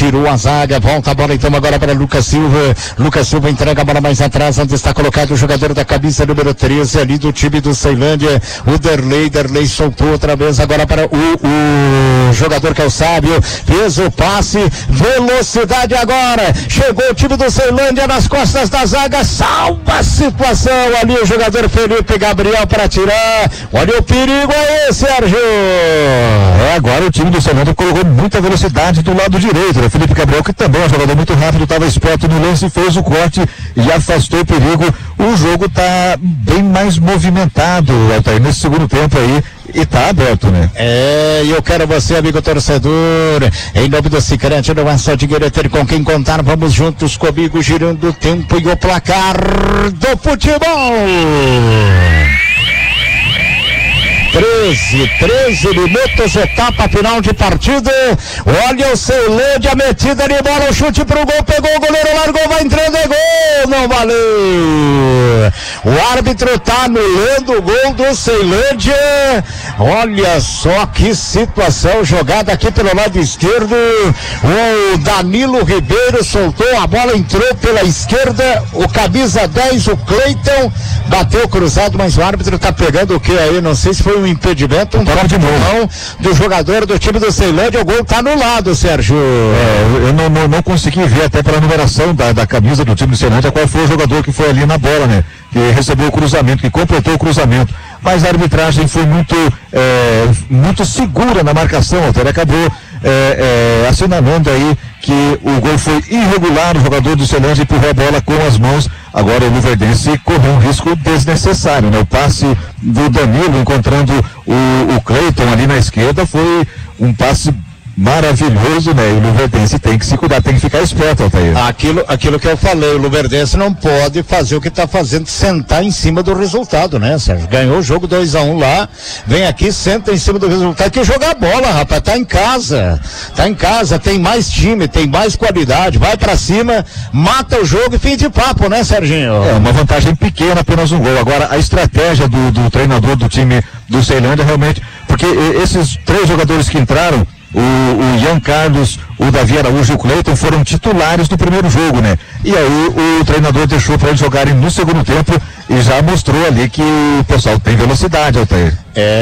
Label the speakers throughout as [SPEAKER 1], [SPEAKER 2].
[SPEAKER 1] tirou a zaga, volta a bola então agora para Lucas Silva. Lucas Silva entrega a bola mais atrás, onde está colocado o jogador da camisa número 13 ali do time do Ceilândia, o Derlei soltou outra vez agora para o jogador que é o Sábio, fez o passe, velocidade agora, chegou o time do Ceilândia nas costas da zaga, salva a situação ali o jogador Felipe Gabriel para tirar. Olha o perigo aí, Sérgio.
[SPEAKER 2] Agora o time do Ceilândia colocou muita velocidade do lado direito, né? Felipe Gabriel, que também é um jogador muito rápido, estava esperto no lance, fez o corte e afastou o perigo. O jogo está bem mais movimentado, Altair, nesse segundo tempo aí, e tá aberto, né?
[SPEAKER 1] E eu quero você, amigo torcedor, em nome do Sicredi, não é só dinheiro, é ter com quem contar. Vamos juntos comigo, girando o tempo e o placar do futebol. 13 minutos, etapa final de partida. Olha o Ceilândia, metida de bola, o chute pro gol, pegou o goleiro, largou, vai entrando, é gol, não valeu. O árbitro tá anulando o gol do Ceilândia. Olha só que situação, jogada aqui pelo lado esquerdo. O Danilo Ribeiro soltou a bola, entrou pela esquerda, o camisa 10, o Cleiton, bateu cruzado, mas o árbitro tá pegando o que aí? Não sei se foi um impedimento, um toque de mão do jogador do time do Ceilândia. O gol tá anulado, Sérgio.
[SPEAKER 2] Eu não consegui ver até pela numeração da camisa do time do Ceilândia qual foi o jogador que foi ali na bola, né? Que recebeu o cruzamento, que completou o cruzamento. Mas a arbitragem foi muito segura na marcação, até acabou assinalando aí que o gol foi irregular, o jogador do Ceilândia empurrou a bola com as mãos. Agora o Luverdense correu um risco desnecessário, né? O passe do Danilo encontrando o Cleiton ali na esquerda foi um passe maravilhoso, né? E o Luverdense tem que se cuidar, tem que ficar esperto, Altair.
[SPEAKER 1] Aquilo que eu falei, o Luverdense não pode fazer o que está fazendo, sentar em cima do resultado, né, Sérgio? Ganhou o jogo 2-1 lá, vem aqui, senta em cima do resultado, que jogar bola, rapaz, tá em casa, tem mais time, tem mais qualidade, vai pra cima, mata o jogo e fim de papo, né, Serginho?
[SPEAKER 2] Uma vantagem pequena, apenas um gol. Agora, a estratégia do treinador do time do Ceilândia, realmente, porque esses 3 jogadores que entraram, o Ian Carlos, o Davi Araújo e o Cleiton foram titulares do primeiro jogo, né? E aí o treinador deixou para eles jogarem no segundo tempo e já mostrou ali que o pessoal tem velocidade, Altair.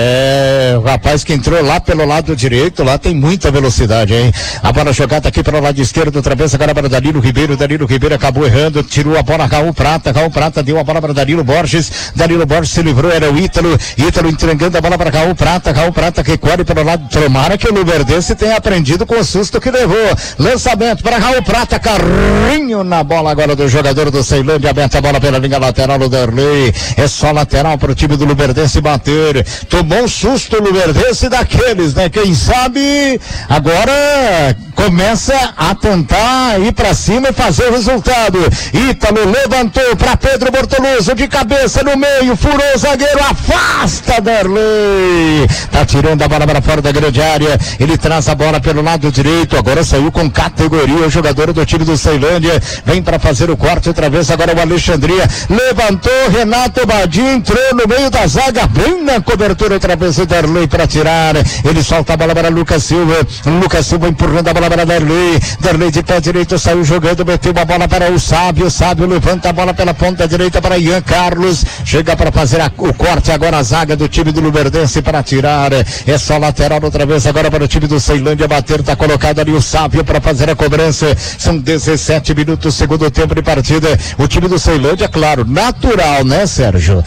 [SPEAKER 1] O rapaz que entrou lá pelo lado direito, lá tem muita velocidade, hein? A bola jogada aqui pelo lado esquerdo, outra vez agora para Danilo Ribeiro acabou errando, tirou a bola, Raul Prata deu a bola para Danilo Borges se livrou, era o Ítalo entregando a bola para Raul Prata que corre pelo lado, tomara que o Luverdense tenha aprendido com o susto que levou, lançamento para Raul Prata, carrinho na bola agora do jogador do Ceilândia, aberta a bola pela linha lateral do Derlei, é só lateral para o time do Luverdense bater. Tomou um susto o Luverdense daqueles, né? Quem sabe agora começa a tentar ir pra cima e fazer o resultado. Ítalo levantou para Pedro Bortoluso de cabeça no meio, furou o zagueiro, afasta Derlei, tá tirando a bola para fora da grande área, ele traz a bola pelo lado direito, agora saiu com categoria o jogador do time do Ceilândia, vem para fazer o corte outra vez, agora o Alexandria, levantou, Renato Badim entrou no meio da zaga, bem na cobertura outra vez o Derlei para tirar, ele solta a bola para Lucas Silva empurrando a bola para Derlei de pé direito, saiu jogando, meteu a bola para o Sábio levanta a bola pela ponta direita para Ian Carlos, chega para fazer o corte, agora a zaga do time do Luverdense para tirar, é só lateral outra vez agora para o time do Ceilândia bater, tá colocado ali o Sábio para fazer a cobrança, são 17 minutos, segundo tempo de partida, o time do Ceilândia, claro, natural, né, Sérgio?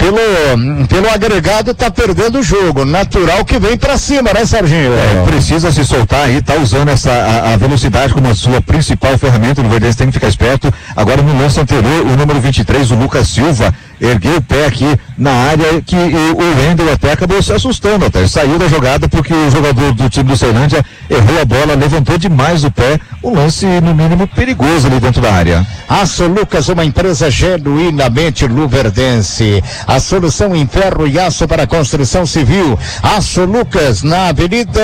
[SPEAKER 1] Pelo agregado tá perdendo o jogo, natural que vem pra cima, né, Serginho?
[SPEAKER 2] Precisa se soltar aí, tá usando a velocidade como a sua principal ferramenta, o Luverdense tem que ficar esperto. Agora no lance anterior, o número 23, o Lucas Silva, ergueu o pé aqui na área que o Wendel até acabou se assustando, até saiu da jogada porque o jogador do time do Ceilândia errou a bola, levantou demais o pé, um lance no mínimo perigoso ali dentro da área.
[SPEAKER 1] Aço Lucas, uma empresa genuinamente luverdense, a solução em ferro e aço para construção civil. Aço Lucas na avenida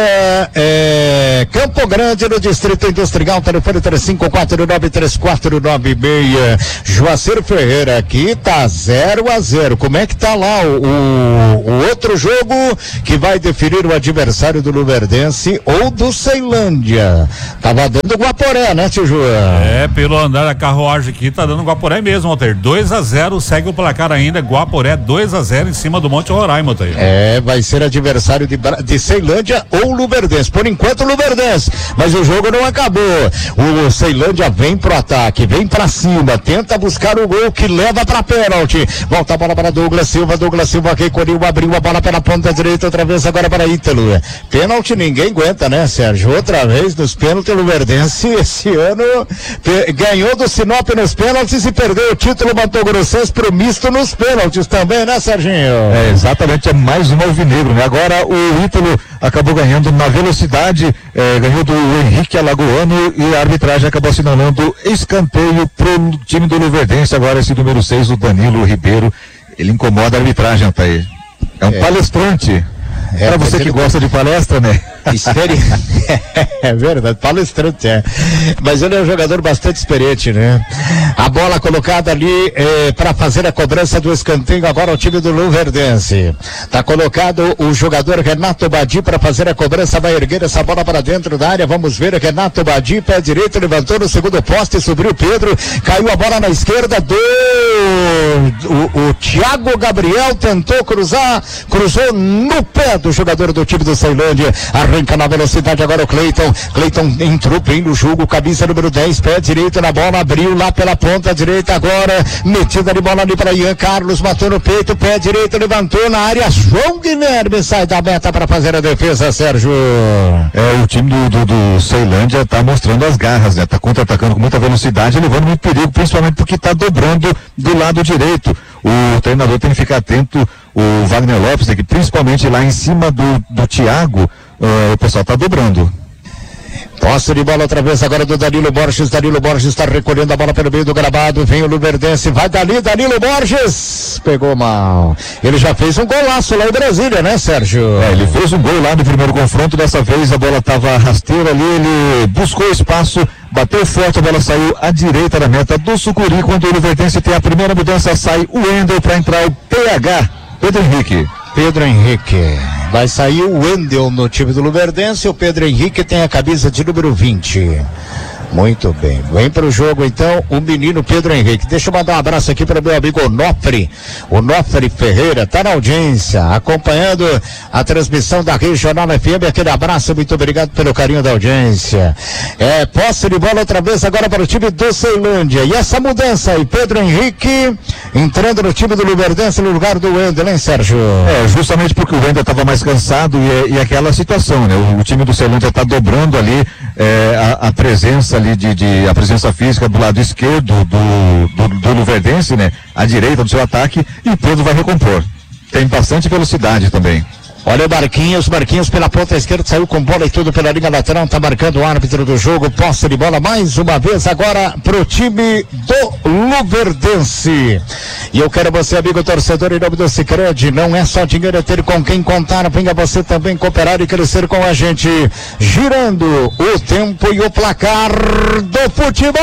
[SPEAKER 1] Campo Grande, no Distrito Industrial, telefone 35493496. Joacir Ferreira, aqui tá 0 0-0. Como é que tá lá o outro jogo que vai definir o adversário do Luverdense ou do Ceilândia? Tava dando Guaporé, né, tio João?
[SPEAKER 3] Pelo andar da carruagem aqui, tá dando Guaporé mesmo, Altair. 2-0, segue o placar ainda, Guaporé 2-0 em cima do Monte Roraima, Altair.
[SPEAKER 1] Vai ser adversário de Ceilândia ou Luverdense. Por enquanto, Luverdense. Mas o jogo não acabou. O Ceilândia vem pro ataque, vem pra cima, tenta buscar o gol que leva pra pênalti. Volta a bola para Douglas Silva recolheu, abriu a bola pela ponta direita, outra vez agora para Ítalo. Pênalti ninguém aguenta, né, Sérgio? Outra vez nos pênaltis, o Luverdense esse ano ganhou do Sinop nos pênaltis e perdeu o título Mato Grossense pro misto nos pênaltis também, né, Serginho?
[SPEAKER 2] Exatamente, é mais um alvinegro, né? Agora o Ítalo acabou ganhando na velocidade, ganhou do Henrique Alagoano e a arbitragem acabou assinalando escanteio pro time do Luverdense. Agora esse número 6, o Danilo Ribeiro, ele incomoda a arbitragem, tá aí. É um palestrante. Para você que gosta de palestra, né?
[SPEAKER 1] É verdade, palestrante, mas ele é um jogador bastante experiente, né? A bola colocada ali para fazer a cobrança do escanteio agora o time do Luverdense. Tá colocado o jogador Renato Badi para fazer a cobrança, vai erguer essa bola para dentro da área, vamos ver, Renato Badi, pé direito, levantou no segundo poste, subiu o Pedro, caiu a bola na esquerda o Thiago Gabriel tentou cruzou no pé do jogador do time do Ceilândia, arranca na velocidade agora o Cleiton entrou bem no jogo, camisa número 10, pé direito na bola, abriu lá pela ponta direita agora, metida de bola ali para Ian Carlos, matou no peito, pé direito, levantou na área, João Guilherme sai da meta para fazer a defesa, Sérgio.
[SPEAKER 2] O time do Ceilândia tá mostrando as garras, né? Tá contra-atacando com muita velocidade, levando muito perigo, principalmente porque tá dobrando do lado direito. O treinador tem que ficar atento, o Wagner Lopes, que principalmente lá em cima do Thiago, o pessoal tá dobrando.
[SPEAKER 1] Posse de bola outra vez agora do Danilo Borges está recolhendo a bola pelo meio do gramado, vem o Luverdense, vai dali, Danilo Borges, pegou mal, ele já fez um golaço lá em Brasília, né, Sérgio?
[SPEAKER 2] Ele fez um gol lá no primeiro confronto, dessa vez a bola estava rasteira ali, ele buscou espaço, bateu forte, a bola saiu à direita da meta do Sucuri. Quando o Luverdense tem a primeira mudança, sai o Wendel para entrar o PH, Pedro Henrique.
[SPEAKER 1] Vai sair o Wendel no time do Luverdense, o Pedro Henrique tem a camisa de número 20. Muito bem, vem para o jogo então o menino Pedro Henrique. Deixa eu mandar um abraço aqui para o meu amigo Onofre Ferreira, tá na audiência, acompanhando a transmissão da Regional FM, aquele abraço, muito obrigado pelo carinho da audiência. Posse de bola outra vez agora para o time do Ceilândia, e essa mudança aí, Pedro Henrique entrando no time do Luverdense no lugar do Wendel, hein, Sérgio?
[SPEAKER 2] Justamente porque o Wendel estava mais cansado e aquela situação, né? O time do Ceilândia está dobrando ali a presença ali a presença física do lado esquerdo do Luverdense, né? À direita do seu ataque, e o Pedro vai recompor. Tem bastante velocidade também.
[SPEAKER 1] Olha o Marquinhos pela ponta esquerda, saiu com bola e tudo pela linha lateral, tá marcando o árbitro do jogo, posse de bola mais uma vez agora pro time do Luverdense. E eu quero você, amigo torcedor, em nome do Sicredi, não é só dinheiro, é ter com quem contar, venha você também cooperar e crescer com a gente, girando o tempo e o placar do futebol.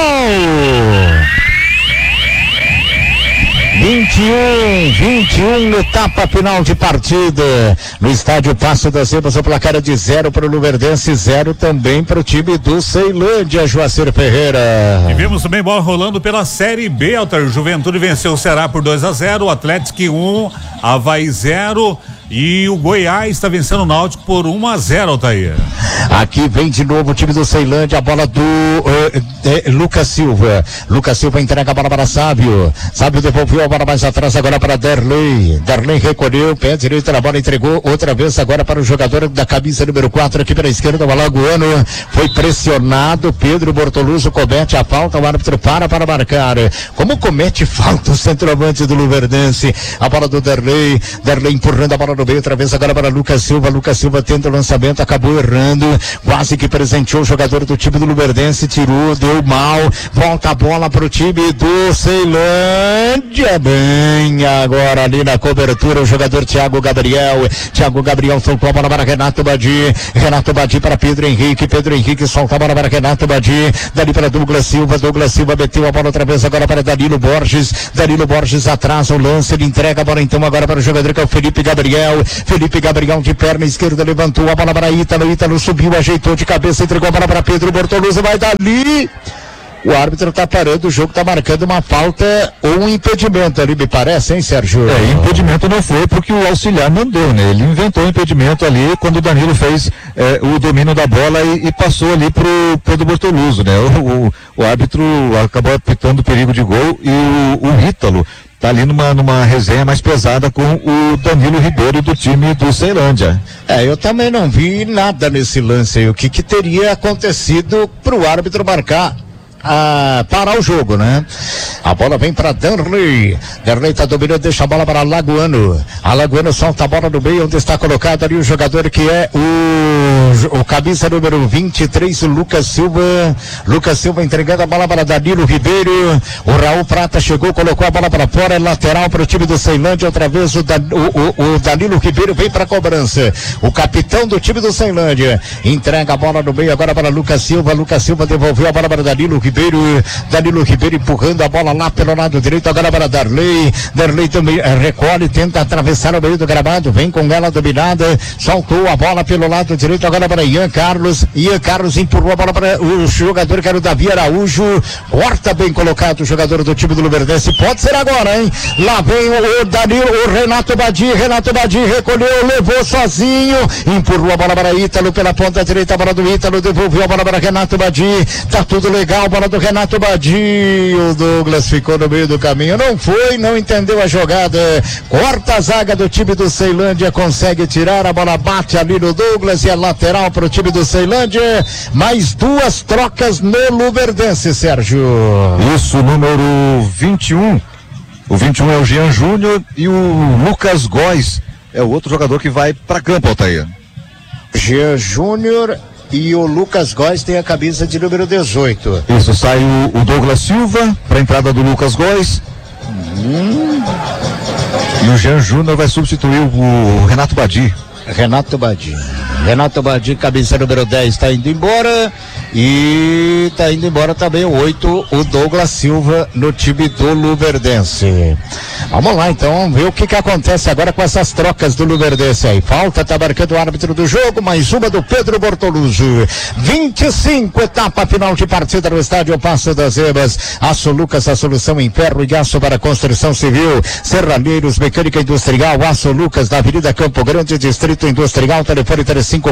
[SPEAKER 1] 21 etapa final de partida no estádio Passo das Emas, o placar é de 0 para o Luverdense, 0 também para o time do Ceilândia, Joacir Ferreira.
[SPEAKER 3] E vimos também bola rolando pela Série B, Altair. Juventude venceu o Ceará por 2-0, o Atlético 1, Avaí 0 e o Goiás está vencendo o Náutico por 1-0, Altair.
[SPEAKER 1] Aqui vem de novo o time do Ceilândia, a bola do Lucas Silva entrega a bola para Sábio devolveu a bola mais atrás agora para Derlei recolheu, pé direito na bola, entregou outra vez agora para o jogador da camisa número 4 aqui pela esquerda, o Alagoano, foi pressionado, Pedro Bortoluso comete a falta, o árbitro para marcar. Como comete falta o centroavante do Luverdense, a bola do Derlei empurrando a bola no meio, outra vez agora para Lucas Silva tenta o lançamento, acabou errando, quase que presenteou o jogador do time do Luverdense, tirou, deu mal, volta a bola para o time do Ceilândia, bem agora ali na cobertura o jogador Thiago Gabriel soltou a bola para Renato Badi para Pedro Henrique solta a bola para Renato Badi, dali para Douglas Silva meteu a bola outra vez agora para Danilo Borges atrasa o lance, ele entrega a bola então agora para o jogador que é o Felipe Gabriel de perna esquerda levantou a bola para Ítalo subiu, ajeitou de cabeça, entregou a bola para Pedro Bortoluso, vai dali. O árbitro tá parando o jogo, tá marcando uma falta ou um impedimento ali, me parece, hein, Sérgio?
[SPEAKER 2] Impedimento não foi porque o auxiliar mandou, né? Ele inventou o impedimento ali quando o Danilo fez o domínio da bola e passou ali pro Pedro Bortoluso, né? O árbitro acabou apitando perigo de gol e o Ítalo tá ali numa resenha mais pesada com o Danilo Ribeiro do time do Ceilândia.
[SPEAKER 1] Eu também não vi nada nesse lance aí, o que teria acontecido pro árbitro marcar parar o jogo, né? A bola vem para Danley tá dominando, deixa a bola para Alagoano solta a bola no meio, onde está colocado ali o jogador que é o camisa número 23, o Lucas Silva entregando a bola para Danilo Ribeiro, o Raul Prata chegou, colocou a bola para fora, é lateral para o time do Ceilândia, outra vez o Danilo Ribeiro vem para a cobrança, o capitão do time do Ceilândia, entrega a bola no meio agora para Lucas Silva devolveu a bola para Danilo Ribeiro empurrando a bola lá pelo lado direito, agora para Darley também recolhe, tenta atravessar o meio do gramado, vem com ela dominada, soltou a bola pelo lado direito, agora para Ian Carlos empurrou a bola para o jogador que era o Davi Araújo, corta bem colocado o jogador do time do Luverdense, pode ser agora, hein? Lá vem o Danilo, o Renato Badi recolheu, levou sozinho, empurrou a bola para Ítalo pela ponta direita, a bola do Ítalo, devolveu a bola para Renato Badi, tá tudo legal, bola do Renato Badi, o Douglas ficou no meio do caminho, não entendeu a jogada, corta a zaga do time do Ceilândia, consegue tirar, a bola bate ali no Douglas e é lateral para o time do Ceilândia, mais duas trocas no Luverdense, Sérgio.
[SPEAKER 2] Isso, número 21, o 21 é o Jean Júnior e o Lucas Góes é o outro jogador que vai para campo, Altair.
[SPEAKER 1] Jean Júnior e o Lucas Góes tem a camisa de número 18.
[SPEAKER 2] Isso, sai o Douglas Silva para a entrada do Lucas Góes. E o Jean Júnior vai substituir o Renato Badi. Renato Badi, camisa número 10, está indo embora.
[SPEAKER 1] E está indo embora também o 8, o Douglas Silva, no time do Luverdense. Vamos lá então, ver o que acontece agora com essas trocas do Luverdense aí. Falta, tá marcando o árbitro do jogo, mais uma do Pedro Bortoluso. 25, etapa final de partida no estádio Passo das Emas. Aço Lucas, a solução em ferro e aço para construção civil. Serraneiros, mecânica industrial, Aço Lucas, na Avenida Campo Grande, Distrito Industrial, telefone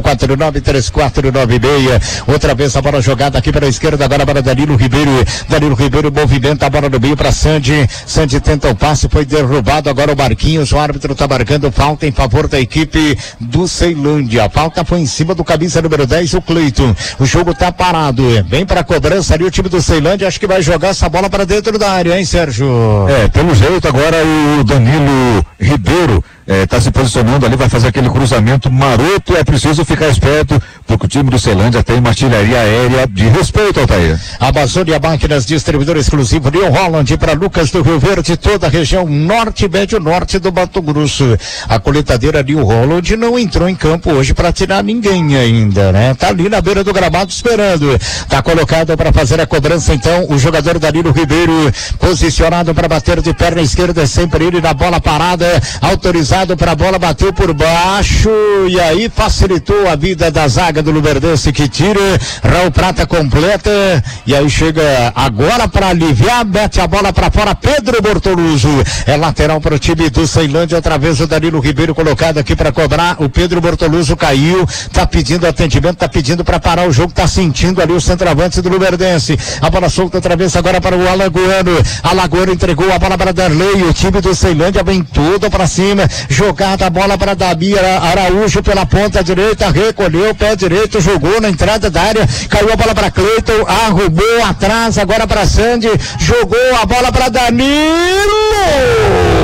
[SPEAKER 1] 3549-3496. Outra vez a bola jogada aqui para a esquerda, agora para Danilo Ribeiro movimenta a bola no meio para Sandy tenta o passe, foi derrubado, agora o Marquinhos, o árbitro está marcando falta em favor da equipe do Ceilândia, a falta foi em cima do camisa número 10, o Cleiton, o jogo está parado, vem para a cobrança ali o time do Ceilândia, acho que vai jogar essa bola para dentro da área, hein, Sérgio?
[SPEAKER 2] Pelo jeito agora o Danilo Ribeiro está se posicionando ali, vai fazer aquele cruzamento maroto, é preciso ficar esperto, porque o time do Ceilândia tem uma artilharia aérea de respeito, Altair.
[SPEAKER 1] Amazônia Máquinas, distribuidor exclusivo New Holland para Lucas do Rio Verde, toda a região norte e médio norte do Mato Grosso. A coletadeira New Holland não entrou em campo hoje para tirar ninguém ainda, né? Tá ali na beira do gramado esperando. Tá colocado para fazer a cobrança então o jogador Danilo Ribeiro, posicionado para bater de perna esquerda, sempre ele na bola parada, autorizado para a bola, bateu por baixo e aí facilitou a vida da zaga do Luverdense que tira, Raul Prata completa e aí chega agora para aliviar, mete a bola para fora, Pedro Bortoluso, é lateral para o time do Ceilândia, outra vez o Danilo Ribeiro colocado aqui para cobrar, o Pedro Bortoluso caiu, tá pedindo atendimento, tá pedindo para parar o jogo, tá sentindo ali o centroavante do Luverdense, a bola solta outra vez agora para o Alagoano entregou a bola para Darley, o time do Ceilândia vem todo para cima, jogada a bola para Davi Araújo pela ponta direita, recolheu o pé direito, jogou na entrada da área, caiu a bola para Cleiton, arrumou atrás, agora para Sandy, jogou a bola para Danilo,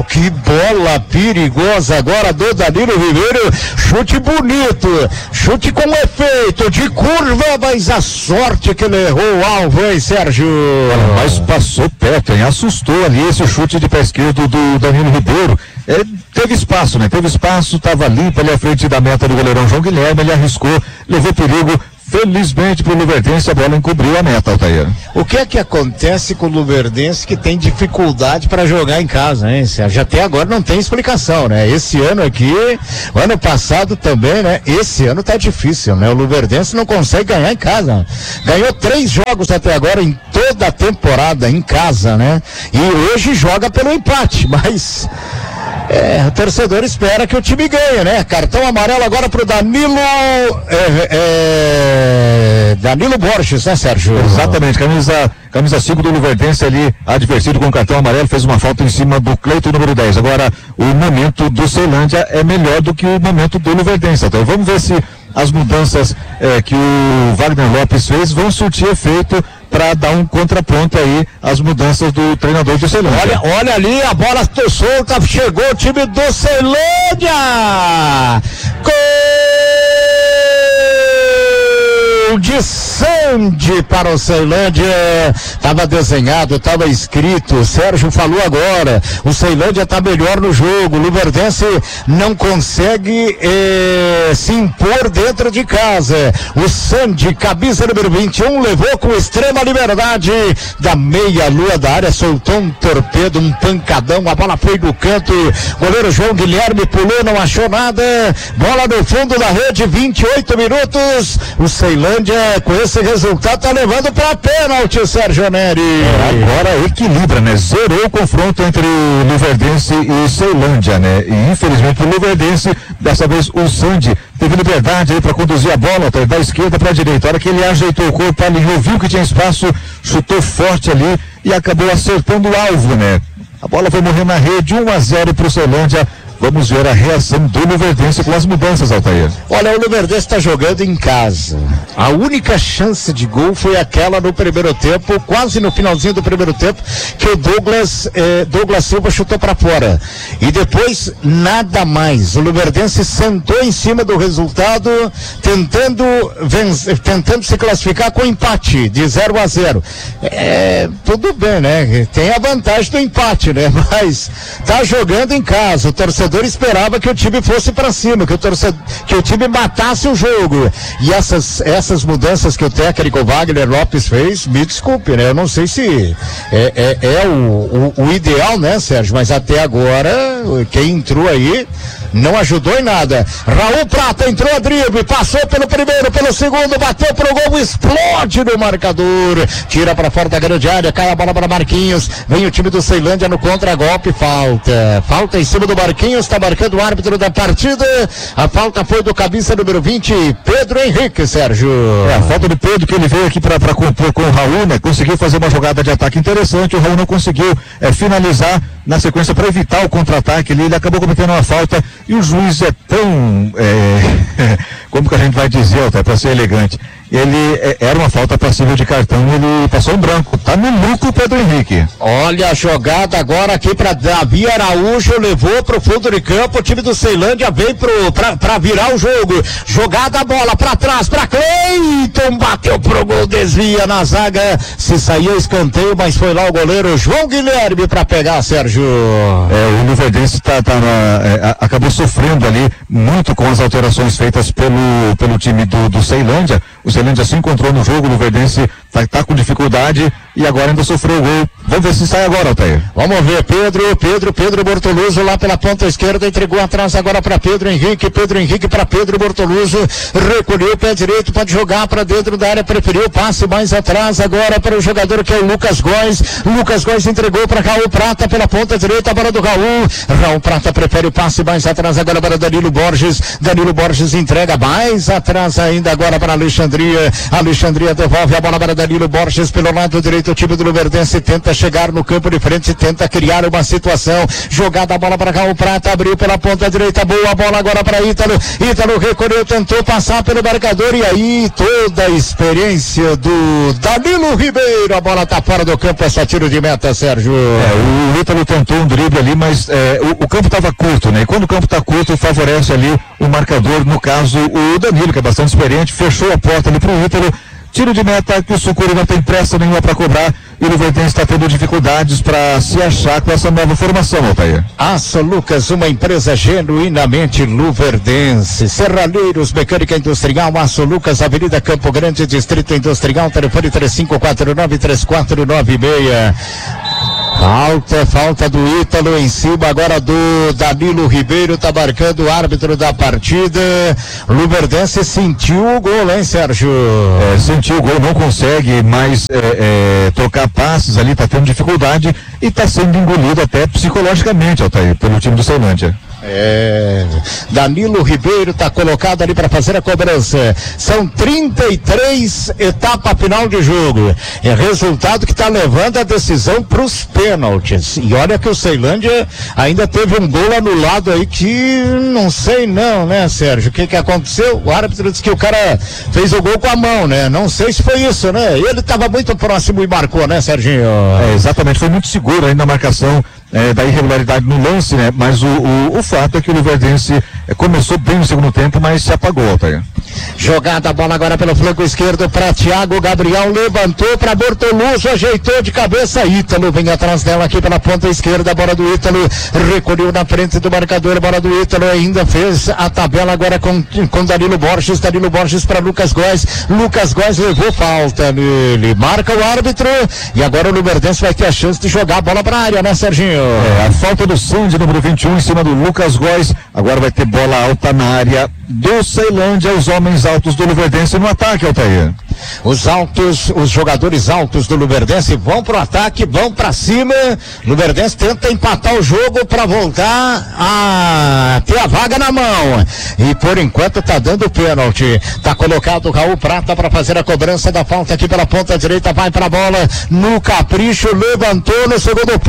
[SPEAKER 1] que bola perigosa agora do Danilo Ribeiro, chute bonito, chute com efeito, de curva, mas a sorte que ele errou o alvo, hein, Sérgio?
[SPEAKER 2] Mas passou perto, hein? Assustou ali esse chute de pé esquerdo do Danilo Ribeiro. Teve espaço, né? Teve espaço, tava limpo ali à frente da meta do goleirão João Guilherme, ele arriscou, levou perigo. Felizmente pro Luverdense a bola encobriu a meta, Altair.
[SPEAKER 1] O que é que acontece com o Luverdense que tem dificuldade para jogar em casa, hein, Sérgio? Até agora não tem explicação, né? Esse ano aqui, o ano passado também, né? Esse ano tá difícil, né? O Luverdense não consegue ganhar em casa. Ganhou 3 jogos até agora em toda a temporada em casa, né? E hoje joga pelo empate, mas o torcedor espera que o time ganhe, né? Cartão amarelo agora pro Danilo Danilo Borges, né, Sérgio?
[SPEAKER 2] Exatamente, camisa 5 do Luverdense ali, advertido com cartão amarelo, fez uma falta em cima do Cleiton, número 10. Agora, o momento do Ceilândia é melhor do que o momento do Luverdense. Então, vamos ver se as mudanças que o Wagner Lopes fez vão surtir efeito para dar um contraponto aí às mudanças do treinador do Ceilândia.
[SPEAKER 1] Olha ali, a bola solta, chegou o time do Ceilândia! Gol de Sandy para o Ceilândia, estava desenhado, estava escrito, o Sérgio falou agora, o Ceilândia está melhor no jogo, o Luverdense não consegue se impor dentro de casa. O Sandy, camisa número 21, levou com extrema liberdade da meia-lua da área, soltou um torpedo, um pancadão, a bola foi do canto, goleiro João Guilherme pulou, não achou nada, bola no fundo da rede, 28 minutos, o Ceilândia com esse resultado tá levando para pênalti, Sérgio Neri.
[SPEAKER 2] Agora equilibra, né? Zerou o confronto entre o Luverdense e o Ceilândia, né? E infelizmente o Luverdense, dessa vez o Sandy teve liberdade aí para conduzir a bola da esquerda para a direita. A hora que ele ajeitou o corpo, alinhou, viu que tinha espaço, chutou forte ali e acabou acertando o alvo, né? A bola foi morrer na rede, 1-0 pro Ceilândia. Vamos ver a reação do Luverdense com as mudanças, Altair.
[SPEAKER 1] Olha, o Luverdense está jogando em casa. A única chance de gol foi aquela no primeiro tempo, quase no finalzinho do primeiro tempo, que o Douglas Silva chutou para fora. E depois, nada mais. O Luverdense sentou em cima do resultado, tentando se classificar com empate de 0-0. Tudo bem, né? Tem a vantagem do empate, né? Mas tá jogando em casa. O torcedor esperava que o time fosse para cima, que o time matasse o jogo. E essas mudanças que o técnico Wagner Lopes fez, me desculpe, né? Eu não sei se o ideal, né, Sérgio? Mas até agora, quem entrou aí não ajudou em nada. Raul Prata entrou a drible, passou pelo primeiro, pelo segundo, bateu pro gol, explode no marcador, tira para fora da grande área, cai a bola para Marquinhos, vem o time do Ceilândia no contra-golpe, falta em cima do Marquinhos, está marcando o árbitro da partida, a falta foi do camisa número 20, Pedro Henrique, Sérgio.
[SPEAKER 2] A falta do Pedro, que ele veio aqui para compor com o Raul, né? Conseguiu fazer uma jogada de ataque interessante, o Raul não conseguiu finalizar na sequência para evitar o contra-ataque, ele acabou cometendo uma falta e o juiz é tão, como que a gente vai dizer, para ser elegante, ele era uma falta passível de cartão, ele passou um branco, tá no lucro, Pedro Henrique.
[SPEAKER 1] Olha a jogada agora aqui para Davi Araújo, levou pro fundo de campo, o time do Ceilândia veio pra virar o jogo, jogada a bola pra trás, pra Cleiton, bateu pro gol, desvia na zaga, se saiu escanteio, mas foi lá o goleiro João Guilherme pra pegar, Sérgio.
[SPEAKER 2] O Luverdense acabou sofrendo ali muito com as alterações feitas pelo time do Ceilândia. O Ceilândia se encontrou no jogo, o Luverdense tá com dificuldade e agora ainda sofreu o gol. Vamos ver se sai agora, Altair.
[SPEAKER 1] Vamos ver, Pedro Bortoluso lá pela ponta esquerda, entregou atrás agora para Pedro Henrique para Pedro Bortoluso, recolheu o pé direito, pode jogar para dentro da área, preferiu passe mais atrás agora para o jogador que é o Lucas Góes entregou para Raul Prata pela ponta direita, a bola do Raul Prata prefere o passe mais atrás agora para Danilo Borges entrega mais atrás ainda agora para Alexandria devolve a bola para Danilo Borges pelo lado direito, o time do Luverdense tenta chegar no campo de frente, tenta criar uma situação, jogada a bola para cá, o Prata abriu pela ponta direita, boa bola agora para Ítalo recolheu, tentou passar pelo marcador e aí toda a experiência do Danilo Ribeiro, a bola tá fora do campo, é só tiro de meta, Sérgio.
[SPEAKER 2] O Ítalo tentou um drible ali, mas o campo estava curto, né? E quando o campo está curto, favorece ali o marcador, no caso o Danilo, que é bastante experiente, fechou a porta ali pro Ítalo. Tiro de meta que o Sucuri não tem pressa nenhuma para cobrar e o Luverdense está tendo dificuldades para se achar com essa nova formação, Altair.
[SPEAKER 1] Aço Lucas, uma empresa genuinamente luverdense. Serralheiros, mecânica industrial, Aço Lucas, Avenida Campo Grande, Distrito Industrial, telefone 3549-3496. Falta do Ítalo em cima agora do Danilo Ribeiro, tá marcando o árbitro da partida. Luverdense sentiu o gol, hein, Sérgio?
[SPEAKER 2] Sentiu o gol, não consegue mais trocar passes ali, tá tendo dificuldade e tá sendo engolido até psicologicamente, Altair, pelo time do Ceilândia.
[SPEAKER 1] Danilo Ribeiro está colocado ali para fazer a cobrança. São 33 etapa final de jogo. É resultado que está levando a decisão para os pênaltis. E olha que o Ceilândia ainda teve um gol anulado aí que não sei não, né, Sérgio? O que aconteceu? O árbitro disse que o cara fez o gol com a mão, né? Não sei se foi isso, né? Ele estava muito próximo e marcou, né, Serginho?
[SPEAKER 2] Exatamente, foi muito seguro aí na marcação. Da irregularidade no lance, né? Mas o fato é que o Luverdense começou bem no segundo tempo, mas se apagou, Altair.
[SPEAKER 1] Jogada a bola agora pelo flanco esquerdo para Thiago Gabriel, levantou para Bortoluso, ajeitou de cabeça, Ítalo vem atrás dela aqui pela ponta esquerda, a bola do Ítalo, recolheu na frente do marcador, a bola do Ítalo ainda fez a tabela agora com Danilo Borges para Lucas Góes levou falta nele, marca o árbitro e agora o Luverdense vai ter a chance de jogar a bola para a área, né, Serginho?
[SPEAKER 2] A falta do Sandy, número 21, em cima do Lucas Góes, agora vai ter bola alta na área do Ceilândia, os homens altos do Luverdense no ataque, Altair.
[SPEAKER 1] Os jogadores altos do Luverdense vão pro ataque, vão pra cima. Luverdense tenta empatar o jogo pra voltar a ter a vaga na mão. E por enquanto tá dando pênalti. Tá colocado o Raul Prata pra fazer a cobrança da falta aqui pela ponta direita, vai pra bola no capricho, levantou no segundo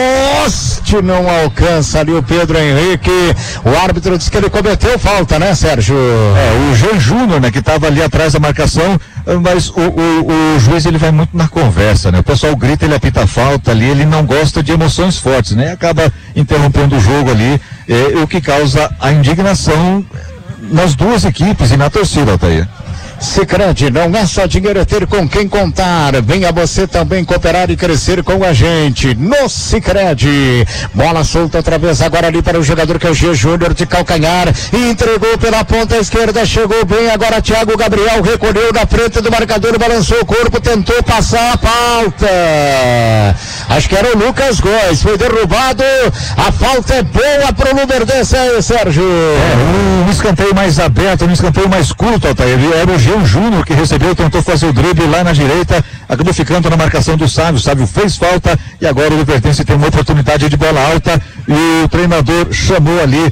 [SPEAKER 1] poste, não alcança ali o Pedro Henrique. O árbitro disse que ele cometeu falta, né, Sérgio?
[SPEAKER 2] O Jean Júnior, né, que tava ali atrás da marcação, mas o juiz ele vai muito na conversa, né? O pessoal grita, ele apita falta ali, ele não gosta de emoções fortes, né? Acaba interrompendo o jogo ali, o que causa a indignação nas duas equipes e na torcida, Altair.
[SPEAKER 1] Sicredi, não é só dinheiro, é ter com quem contar. Venha você também cooperar e crescer com a gente no Sicredi. Bola solta outra vez agora ali para o jogador que é o G Júnior de calcanhar, entregou pela ponta esquerda, chegou bem agora Thiago Gabriel, recolheu na frente do marcador, balançou o corpo, tentou passar a falta, acho que era o Lucas Góes, foi derrubado, a falta é boa pro Luverdense, Sérgio.
[SPEAKER 2] Um escanteio mais aberto, um escanteio mais curto, Altair, era o Jean Júnior que recebeu, tentou fazer o drible lá na direita, acabou ficando na marcação do Sávio, o Sávio fez falta e agora o Luverdense tem uma oportunidade de bola alta e o treinador chamou ali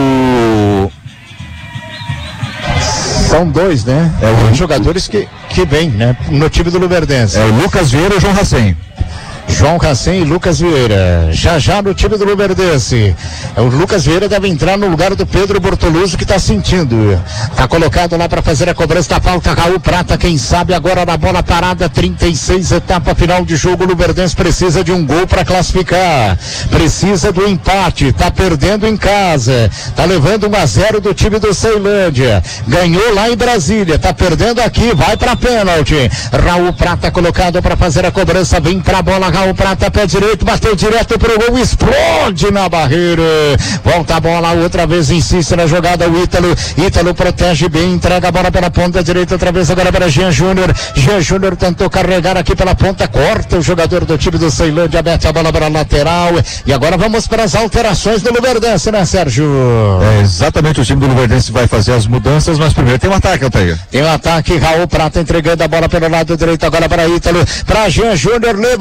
[SPEAKER 1] São dois, né? Os jogadores que vêm, né? No time do Luverdense.
[SPEAKER 2] O Lucas Vieira e o João Racem.
[SPEAKER 1] João Racem e Lucas Vieira, já no time do Luverdense. O Lucas Vieira deve entrar no lugar do Pedro Bortoluso, que está sentindo. Está colocado lá para fazer a cobrança da falta. Raul Prata, quem sabe agora na bola parada, 36, etapa final de jogo. O Luverdense precisa de um gol para classificar, precisa do empate, está perdendo em casa, está levando 1-0 do time do Ceilândia, ganhou lá em Brasília, está perdendo aqui, vai para pênalti. Raul Prata colocado para fazer a cobrança, vem para a bola. Raul Prata, pé direito, bateu direto pro gol, explode na barreira, volta a bola outra vez, insiste na jogada o Ítalo protege bem, entrega a bola pela ponta direita, outra vez agora para Jean Júnior tentou carregar aqui pela ponta, corta o jogador do time do Ceilândia, mete a bola para a lateral, e agora vamos para as alterações do Luverdense, né, Sérgio?
[SPEAKER 2] Exatamente, o time do Luverdense vai fazer as mudanças, mas primeiro tem um ataque, Altair.
[SPEAKER 1] Tem um ataque, Raul Prata entregando a bola pelo lado direito agora para Ítalo, para Jean Júnior, levantou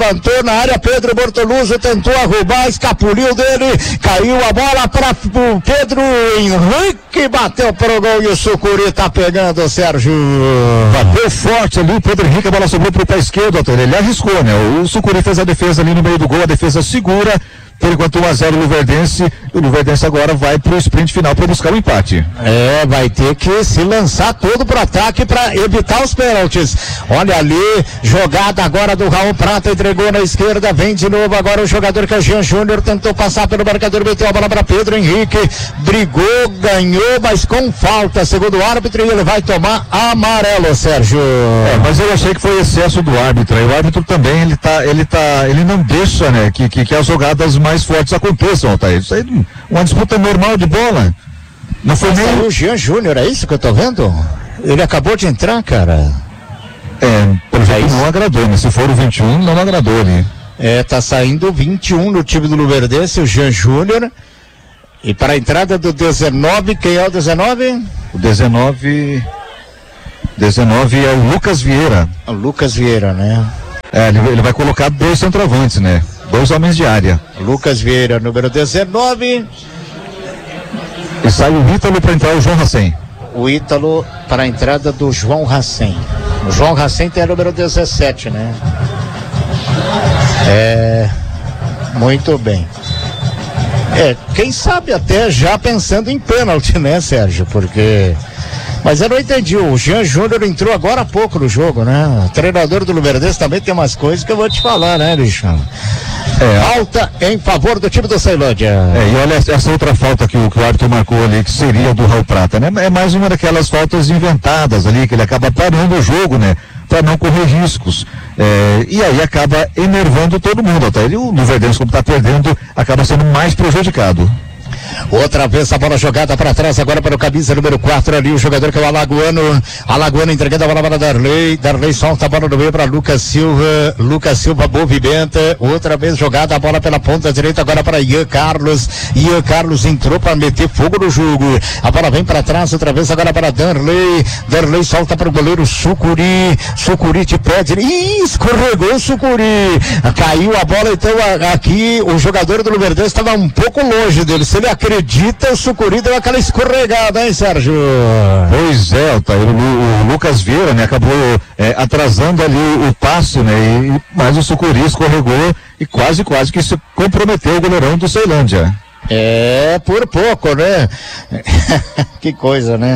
[SPEAKER 1] na área, Pedro Bortoluso tentou arrumar, escapuliu dele, caiu a bola para o Pedro Henrique, bateu pro gol e o Sucuri tá pegando, Sérgio.
[SPEAKER 2] Bateu forte ali o Pedro Henrique, a bola sobrou pro pé esquerdo, ele arriscou, né? O Sucuri fez a defesa ali no meio do gol, a defesa segura. Por enquanto 1-0 o Luverdense agora vai pro sprint final para buscar o empate.
[SPEAKER 1] Vai ter que se lançar todo pro ataque para evitar os pênaltis. Olha ali, jogada agora do Raul Prata, entregou na esquerda, vem de novo agora o jogador que é o Jean Júnior, tentou passar pelo marcador, meteu a bola para Pedro Henrique, brigou, ganhou, mas com falta, segundo o árbitro, e ele vai tomar amarelo, Sérgio.
[SPEAKER 2] Mas eu achei que foi excesso do árbitro, e o árbitro também, ele não deixa, né, que as jogadas mais fortes aconteçam, Altair. Isso aí, uma disputa normal de bola. Não foi nem
[SPEAKER 1] o Jean Júnior, é isso que eu tô vendo? Ele acabou de entrar, cara.
[SPEAKER 2] Pelo jeito não agradou, né? Se for o 21, não agradou ali.
[SPEAKER 1] Tá saindo 21 no time do Luverdense, o Jean Júnior. E para a entrada do 19, quem é o 19?
[SPEAKER 2] O 19 é o Lucas Vieira.
[SPEAKER 1] O Lucas Vieira, né?
[SPEAKER 2] Ele vai colocar 2 centroavantes, né? 2 homens de área.
[SPEAKER 1] Lucas Vieira, número 19.
[SPEAKER 2] E sai o Ítalo para entrar o João Racem.
[SPEAKER 1] O Ítalo para a entrada do João Racem. O João Racem tem a número 17, né? Muito bem. Quem sabe até já pensando em pênalti, né, Sérgio? Porque... Mas eu não entendi, o Jean Júnior entrou agora há pouco no jogo, né? O treinador do Luverdense também tem umas coisas que eu vou te falar, né, bicho? Falta em favor do time do Ceilândia.
[SPEAKER 2] E olha essa outra falta que o árbitro marcou ali, que seria do Raul Prata, né? É mais uma daquelas faltas inventadas ali, que ele acaba parando o jogo, né? Para não correr riscos. E aí acaba enervando todo mundo. Até ele, o Luverdense, como está perdendo, acaba sendo mais prejudicado.
[SPEAKER 1] Outra vez a bola jogada para trás agora para o camisa número 4 ali, o jogador que é o Alagoano entregando a bola para Darley solta a bola no meio para Lucas Silva movimenta, outra vez jogada a bola pela ponta direita agora para Ian Carlos entrou para meter fogo no jogo, a bola vem para trás outra vez agora para Darley solta para o goleiro Sucuri de pé direito, escorregou o Sucuri, caiu a bola, então aqui o jogador do Luverdense estava um pouco longe dele, se ele acredita, o Sucuri deu aquela escorregada, hein, Sérgio?
[SPEAKER 2] Pois é, Altair, o Lucas Vieira, né, acabou atrasando ali o passe, né, mas o Sucuri escorregou e quase que se comprometeu o goleirão do Ceilândia.
[SPEAKER 1] Por pouco, né? Que coisa, né?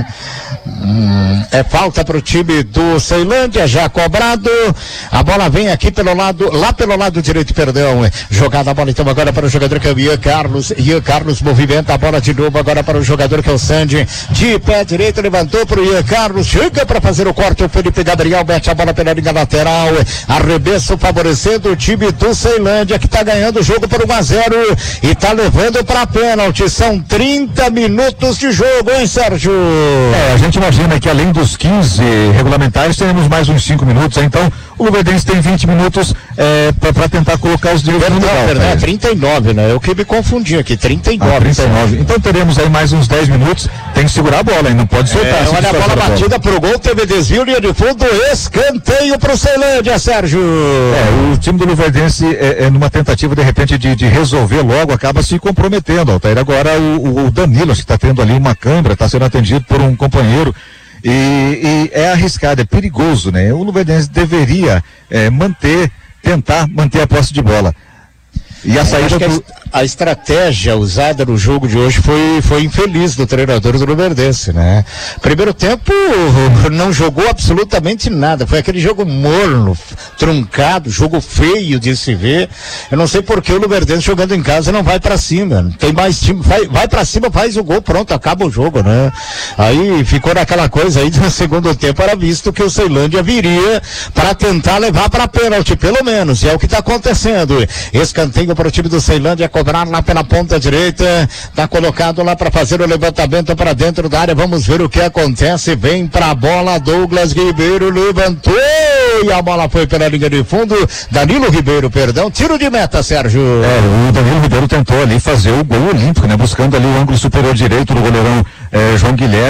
[SPEAKER 1] Falta para o time do Ceilândia, já cobrado. A bola vem aqui lá pelo lado direito, perdão. Jogada a bola então agora para o jogador que é o Ian Carlos movimenta a bola de novo agora para o jogador que é o Sandy. De pé direito, levantou para o Ian Carlos, chega para fazer o corte. O Felipe Gabriel mete a bola pela linha lateral. Arremesso favorecendo o time do Ceilândia, que está ganhando o jogo por 1-0 e está levando para pênalti. São 30 minutos de jogo, hein, Sérgio?
[SPEAKER 2] A gente imagina que além dos 15 regulamentares, teremos mais uns 5 minutos, então o Luverdense tem 20 minutos para tentar colocar os direitos no lugar.
[SPEAKER 1] 39, né? Eu que me confundi aqui, 39.
[SPEAKER 2] 39. Então teremos aí mais uns 10 minutos, tem que segurar a bola, hein? Não pode soltar.
[SPEAKER 1] Olha a bola batida pro gol, teve desvio, linha de fundo, escanteio pro Ceilândia, Sérgio.
[SPEAKER 2] O time do Luverdense, numa tentativa de repente de resolver logo, acaba se comprometendo, Altair. Agora o Danilo, que está tendo ali uma câimbra, está sendo atendido por um companheiro. E é arriscado, é perigoso, né? O Luverdense deveria tentar manter a posse de bola. E a saída
[SPEAKER 1] a estratégia usada no jogo de hoje foi infeliz do treinador do Luverdense, né? Primeiro tempo não jogou absolutamente nada, foi aquele jogo morno, truncado, jogo feio de se ver. Eu não sei por que o Luverdense jogando em casa não vai pra cima, tem mais time, vai pra cima, faz o gol, pronto, acaba o jogo, né? Aí ficou naquela coisa aí, no segundo tempo era visto que o Ceilândia viria para tentar levar para pênalti, pelo menos, e é o que tá acontecendo. Escanteio para o time do Ceilândia, cobrar lá pela ponta direita, tá colocado lá para fazer o levantamento para dentro da área, vamos ver o que acontece, vem pra bola, Douglas Ribeiro levantou e a bola foi pela linha de fundo, Danilo Ribeiro, perdão, tiro de meta, Sérgio.
[SPEAKER 2] O Danilo Ribeiro tentou ali fazer o gol olímpico, né, buscando ali o ângulo superior direito do goleirão João Guilherme,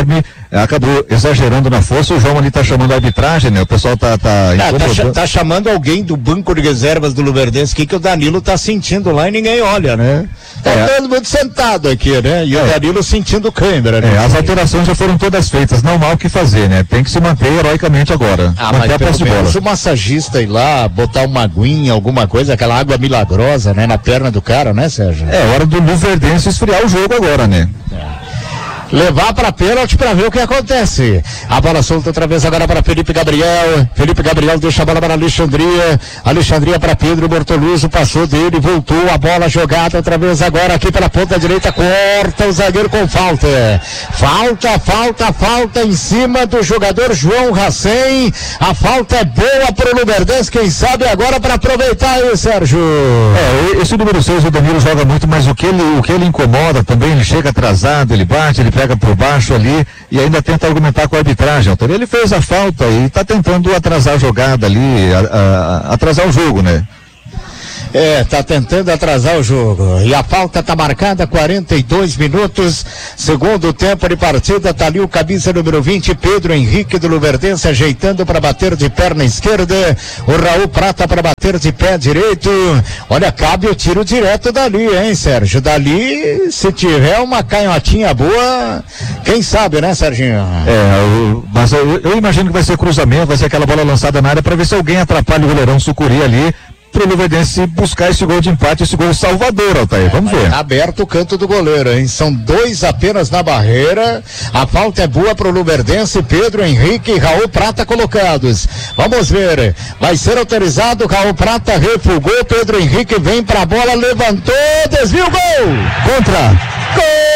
[SPEAKER 2] acabou exagerando na força. O João ali tá chamando a arbitragem, né? O pessoal
[SPEAKER 1] tá chamando alguém do banco de reservas do Luverdense que o Danilo tá sentindo lá e ninguém olha, né? Tá todo mundo sentado aqui, né? E o Danilo sentindo câimbra, né?
[SPEAKER 2] As alterações já foram todas feitas, não há o que fazer, né? Tem que se manter heroicamente agora.
[SPEAKER 1] Mas pelo menos o massagista ir lá, botar uma aguinha, alguma coisa, aquela água milagrosa, né? Na perna do cara, né, Sérgio?
[SPEAKER 2] É hora do Luverdense esfriar o jogo agora, né?
[SPEAKER 1] Levar para pênalti para ver o que acontece. A bola solta outra vez agora para Felipe Gabriel. Felipe Gabriel deixa a bola para Alexandria. Alexandria para Pedro Bortoluso, passou dele, voltou a bola jogada outra vez agora aqui pela ponta direita, corta o zagueiro com falta. Falta em cima do jogador João Racem. A falta é boa para o Luverdense, quem sabe agora para aproveitar aí, Sérgio.
[SPEAKER 2] Esse número 6, o Danilo joga muito, mas o que ele incomoda também, ele chega atrasado, ele bate, ele pega por baixo ali e ainda tenta argumentar com a arbitragem. Ele fez a falta e está tentando atrasar a jogada ali, atrasar o jogo, né?
[SPEAKER 1] Tá tentando atrasar o jogo. E a falta tá marcada, 42 minutos, segundo tempo de partida. Tá ali o camisa número 20, Pedro Henrique do Luverdense, ajeitando para bater de perna esquerda. O Raul Prata para bater de pé direito. Olha, cabe o tiro direto dali, hein, Sérgio? Dali, se tiver uma canhotinha boa, quem sabe, né, Serginho?
[SPEAKER 2] Mas eu imagino que vai ser cruzamento, vai ser aquela bola lançada na área para ver se alguém atrapalha o goleirão Sucuri ali, para o Luverdense buscar esse gol de empate, esse gol salvador, Altair. Vamos ver.
[SPEAKER 1] Aberto o canto do goleiro, hein? São 2 apenas na barreira. A falta é boa para o Luverdense. Pedro Henrique e Raul Prata colocados. Vamos ver. Vai ser autorizado. Raul Prata refugou. Pedro Henrique vem para a bola, levantou, desviou, gol!
[SPEAKER 2] Contra!
[SPEAKER 1] Gol!